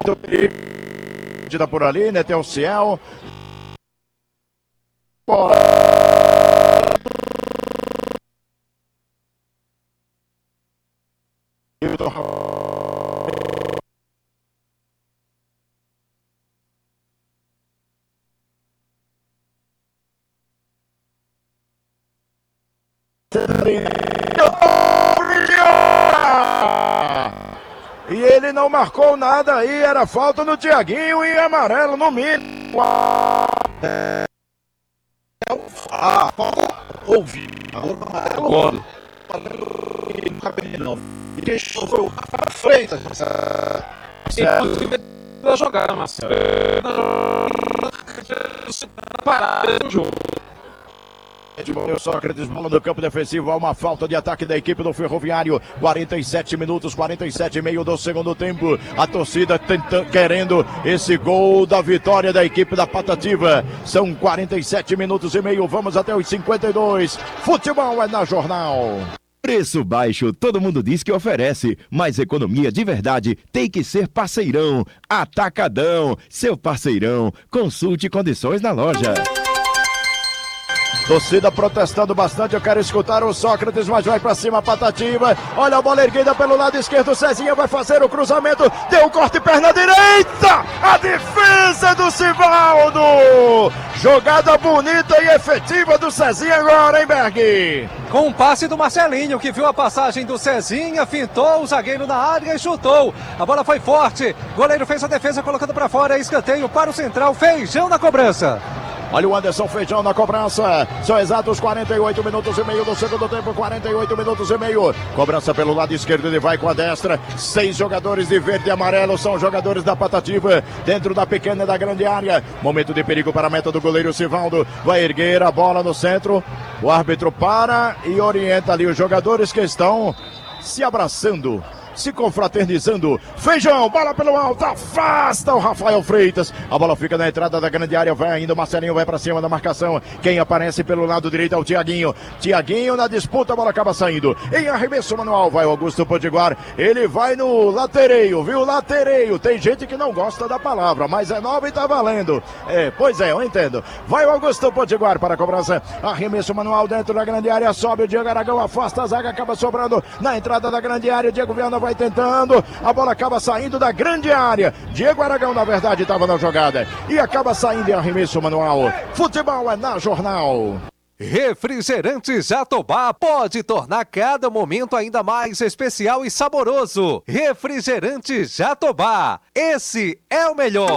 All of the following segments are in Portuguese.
Tá por ali, né? Tem o Ciel. E ele não marcou nada aí, era falta no Thiaguinho e amarelo no mínimo. Ouvi. Agora. Não cabe não. E quem foi o Rafael Freitas. Inclusive da jogada, Marcelo. Parada no jogo. O Sócrates, bola no campo defensivo, há uma falta de ataque da equipe do Ferroviário, 47 minutos, 47,5 do segundo tempo, a torcida querendo esse gol da vitória da equipe da Patativa, são 47 minutos e meio, vamos até os 52, futebol é na Jornal. Preço baixo, todo mundo diz que oferece, mas economia de verdade tem que ser Parceirão, Atacadão, seu parceirão, consulte condições na loja. Torcida protestando bastante, eu quero escutar o Sócrates, mas vai pra cima a Patativa, olha a bola erguida pelo lado esquerdo, Cezinha vai fazer o cruzamento, deu corte, perna direita, a defesa do Sivaldo, jogada bonita e efetiva do Cezinha agora, hein, Berg? Com um passe do Marcelinho, que viu a passagem do Cezinha, fintou o zagueiro na área e chutou, a bola foi forte, goleiro fez a defesa colocando pra fora, escanteio para o central, Feijão na cobrança. Olha o Anderson Feijão na cobrança. São exatos 48 minutos e meio do segundo tempo. 48 minutos e meio. Cobrança pelo lado esquerdo, ele vai com a destra. 6 jogadores de verde e amarelo são jogadores da Patativa. Dentro da pequena e da grande área. Momento de perigo para a meta do goleiro Sivaldo. Vai erguer a bola no centro. O árbitro para e orienta ali os jogadores que estão se abraçando, se confraternizando. Feijão, bola pelo alto, afasta o Rafael Freitas. A bola fica na entrada da grande área, vai ainda o Marcelinho, vai pra cima da marcação. Quem aparece pelo lado direito é o Thiaguinho. Thiaguinho na disputa, a bola acaba saindo. Em arremesso manual, vai o Augusto Potiguar. Ele vai no latereio, viu? Latereio. Tem gente que não gosta da palavra, mas é nova e tá valendo. Pois é, eu entendo. Vai o Augusto Potiguar para a cobrança. Arremesso manual dentro da grande área, sobe o Diego Aragão, afasta a zaga, acaba sobrando na entrada da grande área. Diego Viana vai tentando, a bola acaba saindo da grande área. Diego Aragão, na verdade, estava na jogada e acaba saindo em arremesso manual. Futebol é na Jornal. Refrigerantes Jatobá pode tornar cada momento ainda mais especial e saboroso. Refrigerantes Jatobá, esse é o melhor.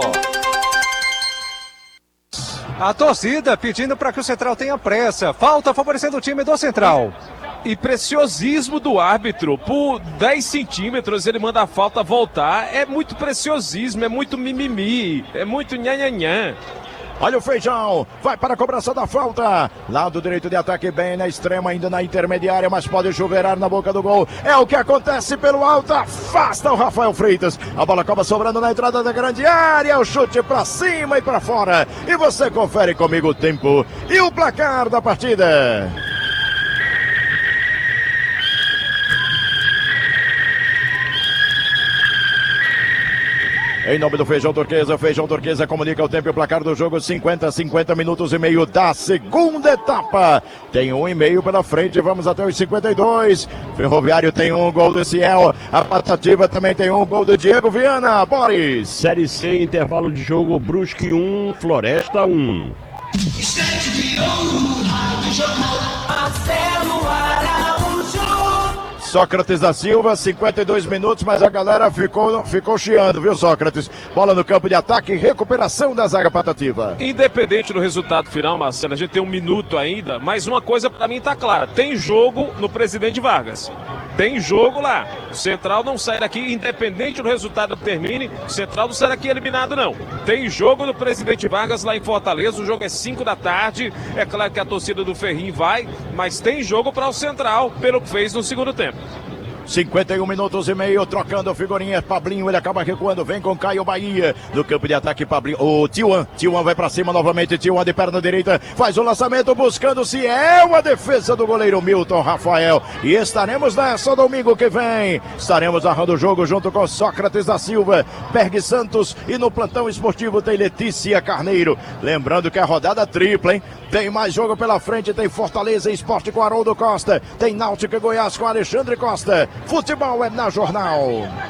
A torcida pedindo para que o Central tenha pressa. Falta favorecendo o time do Central. E preciosismo do árbitro, por 10 centímetros ele manda a falta voltar, é muito preciosismo, é muito mimimi, é muito nhanhanhã. Olha o Feijão, vai para a cobrança da falta, lado direito de ataque bem na extrema, ainda na intermediária, mas pode chuveirar na boca do gol, é o que acontece pelo alto, afasta o Rafael Freitas, a bola acaba sobrando na entrada da grande área, o chute para cima e para fora, e você confere comigo o tempo e o placar da partida. Em nome do Feijão Turquesa comunica o tempo e o placar do jogo, 50 minutos e meio da segunda etapa. Tem 1,5 pela frente, vamos até os 52. Ferroviário tem um gol do Ciel, a Patativa também tem um gol do Diego Viana. Boris. Série C, intervalo de jogo, Brusque 1, Floresta 1. Sócrates da Silva, 52 minutos, mas a galera ficou chiando, viu, Sócrates? Bola no campo de ataque, recuperação da zaga Patativa. Independente do resultado final, Marcelo, a gente tem 1 minuto ainda, mas uma coisa pra mim tá clara, tem jogo no Presidente Vargas. Tem jogo lá. O Central não sai daqui, independente do resultado que termine, o Central não sai daqui eliminado, não. Tem jogo no Presidente Vargas lá em Fortaleza, o jogo é 5 da tarde. É claro que a torcida do Ferrinho vai, mas tem jogo para o Central, pelo que fez no segundo tempo. 51 minutos e meio, trocando figurinhas. Pablinho, ele acaba recuando, vem com Caio Bahia. No campo de ataque, Pablinho. O Tioan vai pra cima novamente. Tioan de perna direita, faz o lançamento, buscando se é uma defesa do goleiro Milton Rafael. E estaremos nessa domingo que vem. Estaremos narrando o jogo junto com Sócrates da Silva, Berg Santos, e no plantão esportivo tem Letícia Carneiro. Lembrando que é rodada tripla, hein? Tem mais jogo pela frente, tem Fortaleza Esporte com Haroldo Costa, tem Náutico e Goiás com Alexandre Costa. Futebol é na Jornal.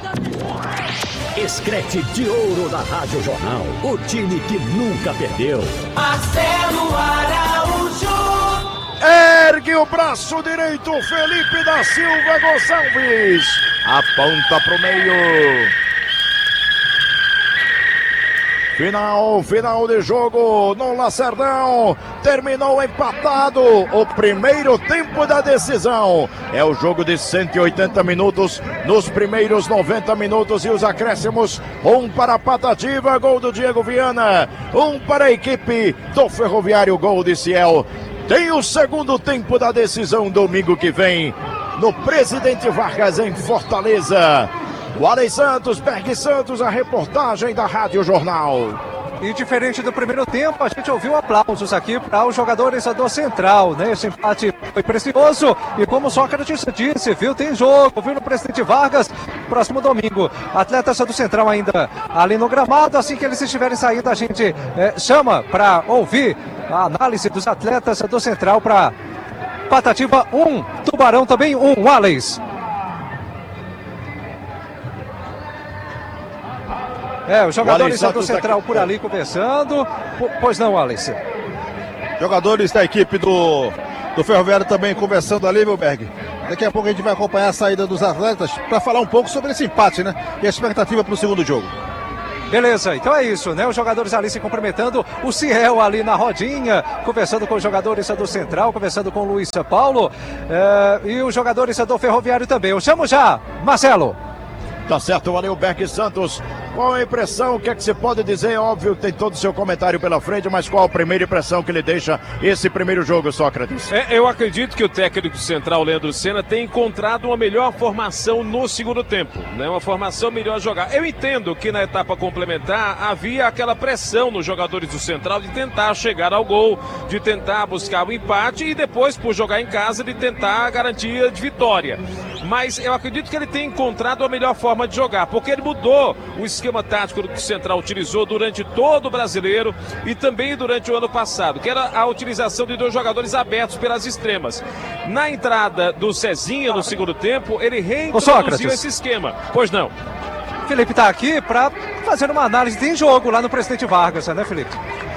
Escrete de ouro da Rádio Jornal, o time que nunca perdeu. Marcelo Araújo. Ergue o braço direito, Felipe da Silva Gonçalves. Aponta pro meio. Final de jogo no Lacerdão. Terminou empatado o primeiro tempo da decisão. É o jogo de 180 minutos. Nos primeiros 90 minutos e os acréscimos. Um para a Patativa, gol do Diego Viana. Um para a equipe do Ferroviário, gol de Ciel. Tem o segundo tempo da decisão domingo que vem no Presidente Vargas em Fortaleza. O Alex Santos, Berg Santos, a reportagem da Rádio Jornal. E diferente do primeiro tempo, a gente ouviu aplausos aqui para os jogadores do Central, né? Esse empate foi precioso e como o Sócrates disse, viu, tem jogo, viu, no Presidente Vargas, próximo domingo. Atletas do Central ainda ali no gramado, assim que eles estiverem saindo, a gente chama para ouvir a análise dos atletas do Central para Patativa 1, Tubarão também 1, Alex. Os jogadores do Central por ali conversando. Pois não, Alex? Jogadores da equipe do Ferroviário também conversando ali, meu Berg. Daqui a pouco a gente vai acompanhar a saída dos atletas para falar um pouco sobre esse empate, né? E a expectativa para o segundo jogo. Beleza, então é isso, né? Os jogadores ali se cumprimentando, o Ciel ali na rodinha, conversando com os jogadores do Central, conversando com o Luiz Paulo e os jogadores do Ferroviário também. Eu chamo já, Marcelo. Tá certo, valeu, Berg Santos. Qual a impressão? O que é que você pode dizer? Óbvio que tem todo o seu comentário pela frente, mas qual a primeira impressão que ele deixa esse primeiro jogo, Sócrates? Eu acredito que o técnico central, Leandro Senna, tem encontrado uma melhor formação no segundo tempo, né? Uma formação melhor a jogar. Eu entendo que na etapa complementar havia aquela pressão nos jogadores do Central de tentar chegar ao gol, de tentar buscar o empate e depois, por jogar em casa, de tentar a garantia de vitória. Mas eu acredito que ele tem encontrado a melhor forma de jogar, porque ele mudou o esquema tático que o Central utilizou durante todo o Brasileiro e também durante o ano passado, que era a utilização de dois jogadores abertos pelas extremas. Na entrada do Cezinha no segundo tempo, ele reintroduziu esse esquema. Pois não. Felipe está aqui para fazer uma análise de jogo lá no Presidente Vargas, né, Felipe?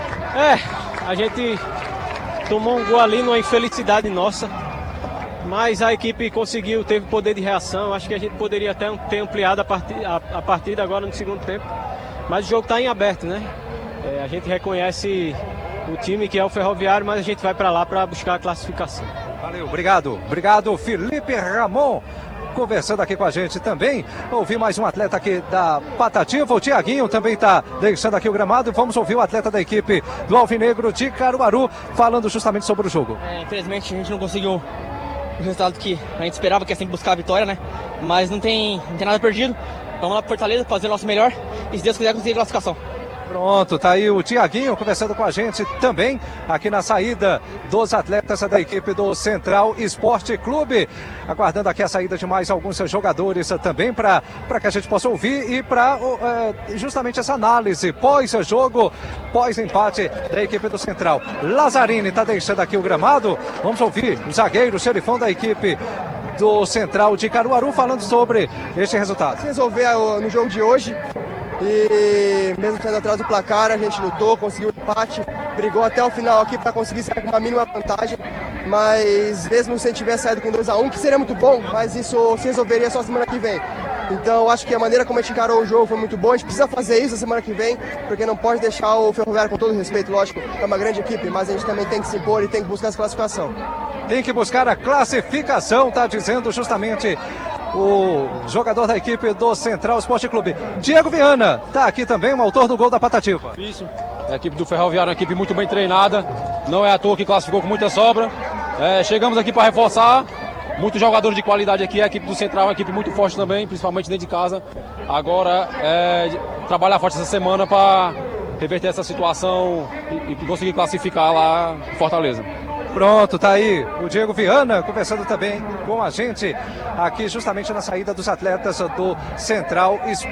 A gente tomou um gol ali numa infelicidade nossa. Mas a equipe conseguiu, teve poder de reação. Acho que a gente poderia até ter ampliado a partida agora no segundo tempo. Mas o jogo está em aberto, né? A gente reconhece o time que é o Ferroviário, mas a gente vai para lá para buscar a classificação. Valeu, obrigado. Obrigado, Felipe Ramon. Conversando aqui com a gente também. Ouvi mais um atleta aqui da Patativa, o Tiaguinho também está deixando aqui o gramado. Vamos ouvir o atleta da equipe do Alvinegro de Caruaru falando justamente sobre o jogo. Infelizmente a gente não conseguiu o resultado que a gente esperava, que é sempre buscar a vitória, né? Mas não tem nada perdido. Vamos lá para Fortaleza, fazer o nosso melhor e, se Deus quiser, conseguir a classificação. Pronto, tá aí o Tiaguinho conversando com a gente também aqui na saída dos atletas da equipe do Central Esporte Clube. Aguardando aqui a saída de mais alguns jogadores também para que a gente possa ouvir e para justamente essa análise pós-jogo, pós-empate da equipe do Central. Lazzarini tá deixando aqui o gramado. Vamos ouvir o zagueiro, xerifão da equipe do Central de Caruaru falando sobre este resultado. Se resolver no jogo de hoje. E mesmo sendo atrás do placar, a gente lutou, conseguiu o empate, brigou até o final aqui para conseguir sair com uma mínima vantagem, mas mesmo se a gente tivesse saído com 2-1, que seria muito bom, mas isso se resolveria só semana que vem. Então acho que a maneira como a gente encarou o jogo foi muito boa, a gente precisa fazer isso na semana que vem, porque não pode deixar o Ferroviário, com todo respeito, lógico, é uma grande equipe, mas a gente também tem que se impor e tem que buscar essa classificação. Tem que buscar a classificação, tá dizendo justamente o jogador da equipe do Central Esporte Clube. Diego Viana tá aqui também, o autor do gol da Patativa. Isso, a equipe do Ferroviário é uma equipe muito bem treinada, não é à toa que classificou com muita sobra. Chegamos aqui para reforçar muitos jogadores de qualidade aqui. A equipe do Central é uma equipe muito forte também, principalmente dentro de casa. Agora trabalhar forte essa semana para reverter essa situação e conseguir classificar lá em Fortaleza. Pronto, tá aí o Diego Viana conversando também com a gente aqui justamente na saída dos atletas do Central Esporte.